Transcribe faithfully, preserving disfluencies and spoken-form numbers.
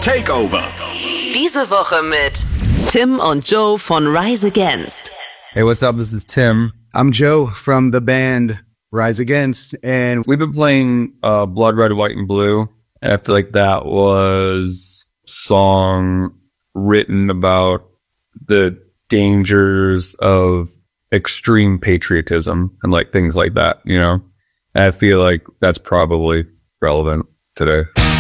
Takeover. Diese Woche mit Tim und Joe von Rise Against. Hey, what's up? This is Tim. I'm Joe from the band Rise Against, and We've been playing uh, Blood Red, White, and Blue. And I feel like that was a song written about the dangers of extreme patriotism and like things like that, you know? And I feel like that's probably relevant today.